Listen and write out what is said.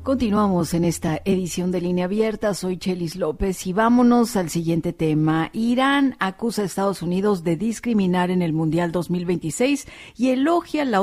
Continuamos en esta edición de Línea Abierta. Soy Chelis López y vámonos al siguiente tema. Irán acusa a Estados Unidos de discriminar en el Mundial 2026 y elogia la